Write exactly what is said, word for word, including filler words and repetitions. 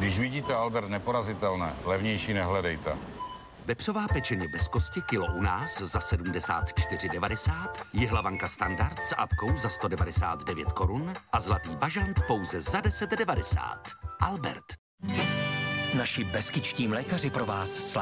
Když vidíte Albert neporazitelné, levnější nehledejte. Vepřová pečeně bez kosti kilo u nás za sedmdesát čtyři devadesát, jihlavanka standard s apkou za sto devadesát devět korun a zlatý bažant pouze za deset devadesát. Albert. Naši beskičtí mlékaři pro vás